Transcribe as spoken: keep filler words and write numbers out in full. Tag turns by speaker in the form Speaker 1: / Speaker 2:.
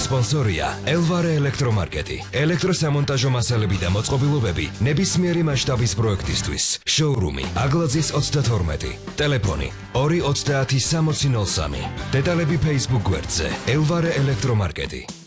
Speaker 1: სპონსორია ელვარე ელექტრომარკეტი. ელექტროსამონტაჟო მასალები და მოწყობილობები ნებისმიერი მასშტაბის პროექტისთვის. შოურუმი აგლაძის ოცდათორმეტი. ტელეფონი ორი ოცდაათი სამოცი ნოლ სამი. დეტალები Facebook გვერდზე ელვარე ელექტრომარკეტი.